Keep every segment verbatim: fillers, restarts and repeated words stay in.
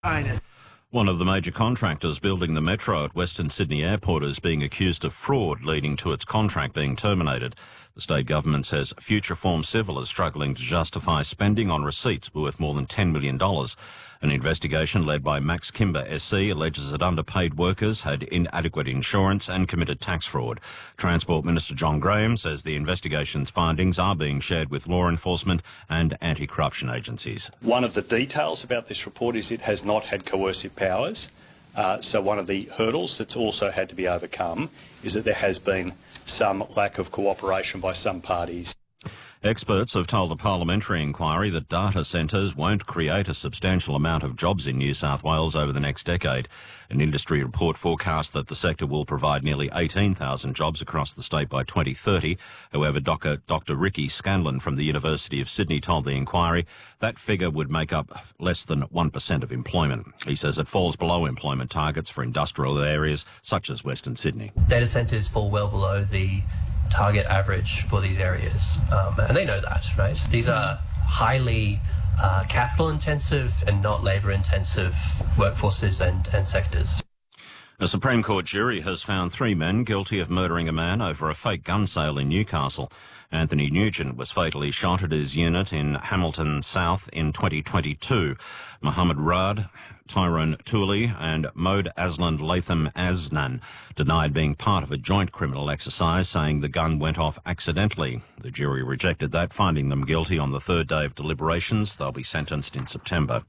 One of the major contractors building the metro at Western Sydney Airport is being accused of fraud, leading to its contract being terminated. The state government says Futureform Civil is struggling to justify spending on receipts worth more than ten million dollars. An investigation led by Max Kimber S C alleges that underpaid workers had inadequate insurance and committed tax fraud. Transport Minister John Graham says the investigation's findings are being shared with law enforcement and anti-corruption agencies. One of the details about this report is it has not had coercive powers. Uh, so one of the hurdles that's also had to be overcome is that there has been some lack of cooperation by some parties. Experts have told the parliamentary inquiry that data centres won't create a substantial amount of jobs in New South Wales over the next decade. An industry report forecasts that the sector will provide nearly eighteen thousand jobs across the state by twenty thirty. However, Doctor Ricky Scanlon from the University of Sydney told the inquiry that figure would make up less than one percent of employment. He says it falls below employment targets for industrial areas such as Western Sydney. Data centres fall well below the target average for these areas, um, and they know that, right? These are highly uh, capital intensive and not labour intensive workforces and, and sectors. A Supreme Court jury has found three men guilty of murdering a man over a fake gun sale in Newcastle. Anthony Nugent was fatally shot at his unit in Hamilton South in twenty twenty-two. Mohammed Rad, Tyrone Tooley and Mohd Aslan Latham Asnan denied being part of a joint criminal exercise, saying the gun went off accidentally. The jury rejected that, finding them guilty on the third day of deliberations. They'll be sentenced in September.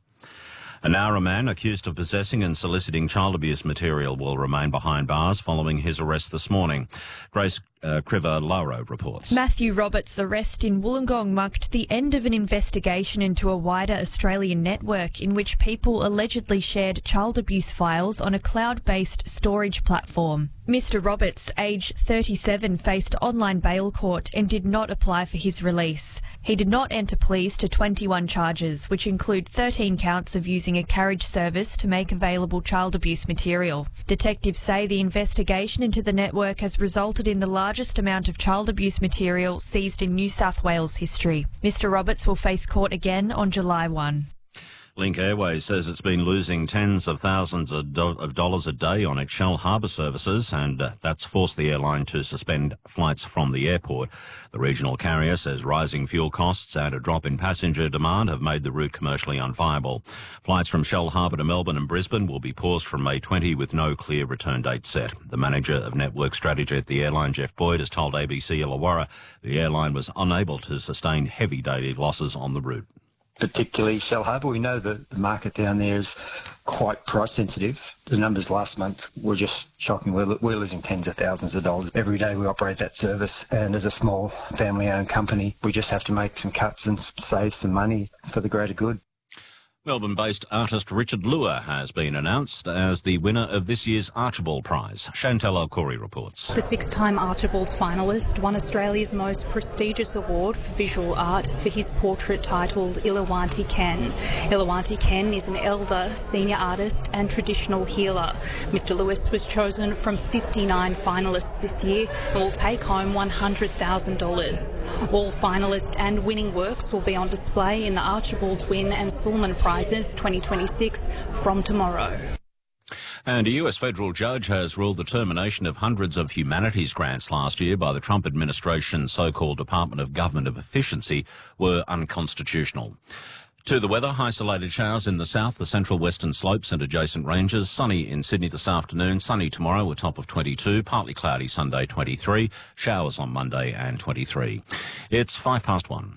A Nowra man accused of possessing and soliciting child abuse material will remain behind bars following his arrest this morning. Grace uh, Kriva-Lauro reports. Matthew Roberts' arrest in Wollongong marked the end of an investigation into a wider Australian network in which people allegedly shared child abuse files on a cloud-based storage platform. Mister Roberts, aged thirty-seven, faced online bail court and did not apply for his release. He did not enter pleas to twenty-one charges, which include thirteen counts of using a carriage service to make available child abuse material. Detectives say the investigation into the network has resulted in the largest amount of child abuse material seized in New South Wales history. Mister Roberts will face court again on July first. Link Airways says it's been losing tens of thousands of, do- of dollars a day on its Shell Harbour services, and uh, that's forced the airline to suspend flights from the airport. The regional carrier says rising fuel costs and a drop in passenger demand have made the route commercially unviable. Flights from Shell Harbour to Melbourne and Brisbane will be paused from May twentieth with no clear return date set. The manager of network strategy at the airline, Jeff Boyd, has told A B C Illawarra the airline was unable to sustain heavy daily losses on the route. Particularly Shell Harbour, we know that the market down there is quite price sensitive. The numbers last month were just shocking. We're, we're losing tens of thousands of dollars every day we operate that service, and as a small family-owned company, we just have to make some cuts and save some money for the greater good. Melbourne-based artist Richard Lua has been announced as the winner of this year's Archibald Prize. Chantal Alcori reports. The six-time Archibald finalist won Australia's most prestigious award for visual art for his portrait titled Ilawanti Ken. Ilawanti Ken is an elder, senior artist and traditional healer. Mister Lewis was chosen from fifty-nine finalists this year and will take home one hundred thousand dollars. All finalist and winning works will be on display in the Archibald Wynne and Sulman Prize twenty twenty-six from tomorrow. And a U S federal judge has ruled the termination of hundreds of humanities grants last year by the Trump administration's so-called Department of Government of Efficiency were unconstitutional. To the weather, isolated showers in the south, the central western slopes and adjacent ranges. Sunny in Sydney this afternoon, sunny tomorrow, a top of twenty-two, partly cloudy Sunday twenty-three, showers on Monday and twenty-three. It's five past one.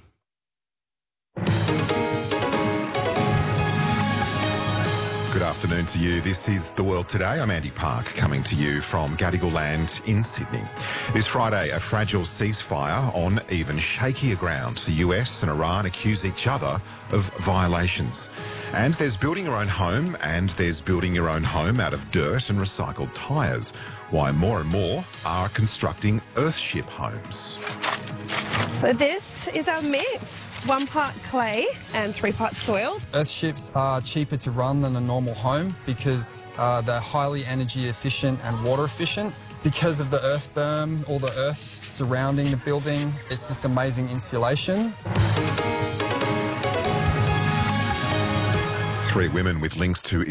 Good afternoon to you. This is The World Today. I'm Andy Park, coming to you from Gadigal Land in Sydney. This Friday, a fragile ceasefire on even shakier ground. The U S and Iran accuse each other of violations. And there's building your own home, and there's building your own home out of dirt and recycled tyres. Why more and more are constructing Earthship homes. So this is our mix. One part clay and three parts soil. Earthships are cheaper to run than a normal home because uh, they're highly energy efficient and water efficient. Because of the earth berm, all the earth surrounding the building, it's just amazing insulation. Three women with links to